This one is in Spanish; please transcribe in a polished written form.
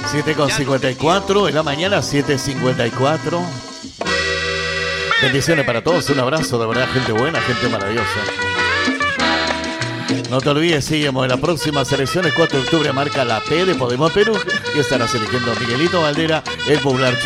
7:54 en la mañana, 7:54. Bendiciones para todos, un abrazo, de verdad, gente buena, gente maravillosa. No te olvides, seguimos en las próximas elecciones, 4 de octubre marca la P de Podemos Perú y estarás eligiendo a Miguelito Valdera, el popular chileno.